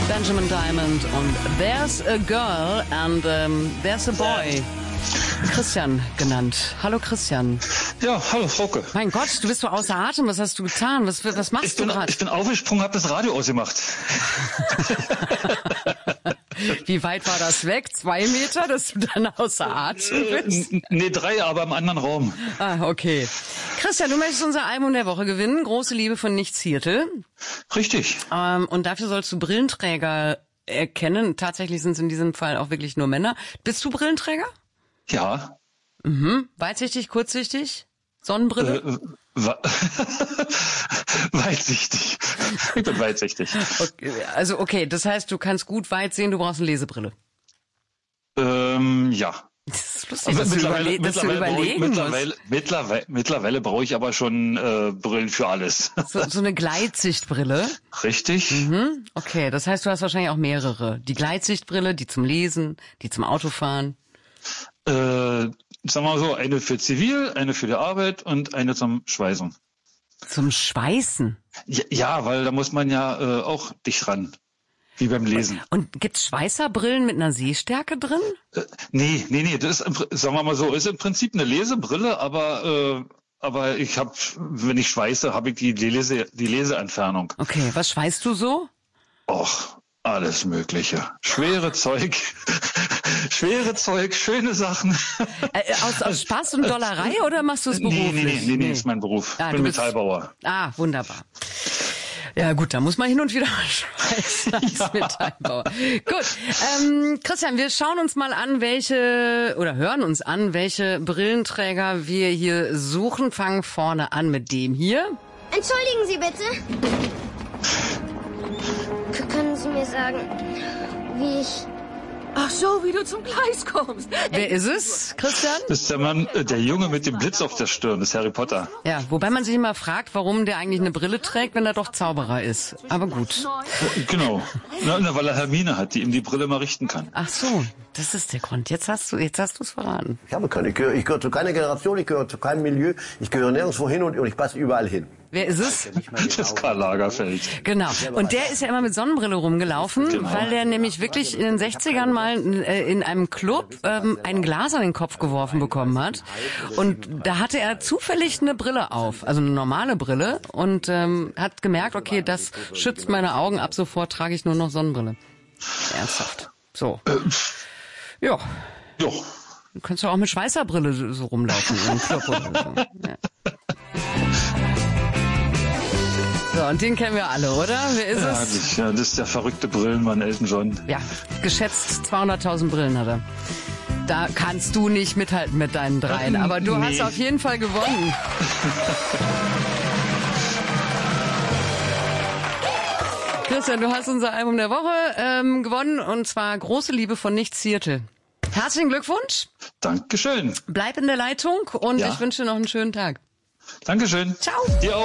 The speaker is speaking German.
Benjamin Diamond und There's a Girl and There's a Boy. Christian genannt. Hallo Christian. Ja, hallo Frauke. Mein Gott, du bist so außer Atem. Was hast du getan? Was machst du gerade? Ich bin aufgesprungen, habe das Radio ausgemacht. Wie weit war das weg? 2 Meter, dass du dann außer Atem bist? Nee, 3, aber im anderen Raum. Ah, okay. Christian, du möchtest unser Album der Woche gewinnen. Große Liebe von Nicht Ziertel. Richtig. Und dafür sollst du Brillenträger erkennen. Tatsächlich sind es in diesem Fall auch wirklich nur Männer. Bist du Brillenträger? Ja. Mhm. Weitsichtig, kurzsichtig? Sonnenbrille? Weitsichtig. Ich bin weitsichtig. Okay, das heißt, du kannst gut weit sehen, du brauchst eine Lesebrille. Ja. Das ist lustig, dass du überlegen musst. Mittlerweile brauche ich aber schon Brillen für alles. So eine Gleitsichtbrille? Richtig. Mhm. Okay, das heißt, du hast wahrscheinlich auch mehrere. Die Gleitsichtbrille, die zum Lesen, die zum Autofahren. Sagen wir mal so, eine für Zivil, eine für die Arbeit und eine zum Schweißen. Zum Schweißen? Ja, weil da muss man ja auch dicht ran. Wie beim Lesen. Und gibt's Schweißerbrillen mit einer Sehstärke drin? Nee, das ist, sagen wir mal so, ist im Prinzip eine Lesebrille, aber ich habe, wenn ich schweiße, habe ich die Leseentfernung. Okay, was schweißt du so? Och, alles Mögliche. Schwere Zeug, schöne Sachen. Aus Spaß und Dollerei oder machst du es beruflich? Nee, ist mein Beruf. Ich bin Metallbauer. Ah, wunderbar. Ja gut, da muss man hin und wieder mal schweißen als Metallbauer. Gut, Christian, wir schauen uns mal an, hören uns an, welche Brillenträger wir hier suchen. Fangen vorne an mit dem hier. Entschuldigen Sie bitte. Können Sie mir sagen, wie ich... Ach so, wie du zum Gleis kommst. Wer ist es, Christian? Das ist der Mann, der Junge mit dem Blitz auf der Stirn, das ist Harry Potter. Ja, wobei man sich immer fragt, warum der eigentlich eine Brille trägt, wenn er doch Zauberer ist. Aber gut. Genau. Weil er Hermine hat, die ihm die Brille mal richten kann. Ach so, das ist der Grund. Jetzt hast du es verraten. Ich habe keine. Ich gehöre zu keiner Generation, ich gehöre zu keinem Milieu. Ich gehöre nirgendwo hin und ich passe überall hin. Wer ist es? Das ist Karl Lagerfeld. Genau. Und der ist ja immer mit Sonnenbrille rumgelaufen, genau. Weil der nämlich wirklich in den 60ern mal in einem Club ein Glas an den Kopf geworfen bekommen hat. Und da hatte er zufällig eine Brille auf, also eine normale Brille, und hat gemerkt, okay, das schützt meine Augen, ab sofort trage ich nur noch Sonnenbrille. Ernsthaft. So. Ja. Jo. Du kannst ja auch mit Schweißerbrille so rumlaufen in einem Club oder so. Ja. So, und den kennen wir alle, oder? Wer ist es? Ja, das ist der verrückte Brillenmann Elton John. Ja, geschätzt 200.000 Brillen hat er. Da kannst du nicht mithalten mit deinen 3, aber du hast auf jeden Fall gewonnen. Christian, du hast unser Album der Woche gewonnen, und zwar Große Liebe von Nicht Ziertel. Herzlichen Glückwunsch. Dankeschön. Bleib in der Leitung und ich wünsche dir noch einen schönen Tag. Dankeschön. Ciao. Dir auch.